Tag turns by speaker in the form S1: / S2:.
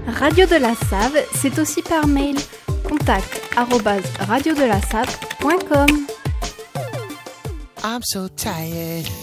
S1: Radio de la Save, c'est aussi par mail. contact@radiodelasave.com.
S2: I'm so tired.